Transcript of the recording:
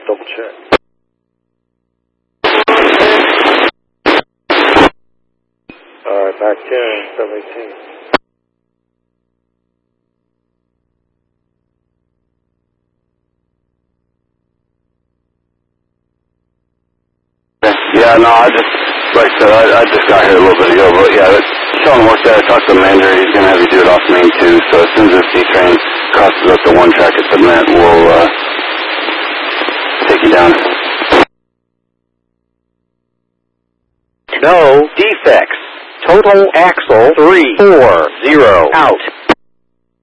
double check. Alright, back 10, 718. Yeah, no, I just, like I said, I just got here a little bit ago, but yeah, Sean worked there. I talked to the manager. He's going to have you do it off main 2, so as soon as the C-train crosses up the 1 track at Cement, we'll take you down. No defects. Total axle 340 out.